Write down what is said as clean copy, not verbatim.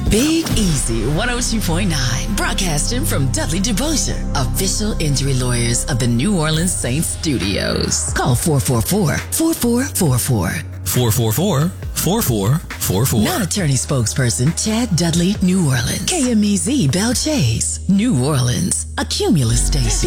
Big Easy 102.9, broadcasting from Dudley DeBosier, official injury lawyers of the New Orleans Saints studios. Call 444-4444. 444-4444. Non-attorney spokesperson Chad Dudley, New Orleans. KMEZ Belle Chase, New Orleans. A Cumulus Stacy.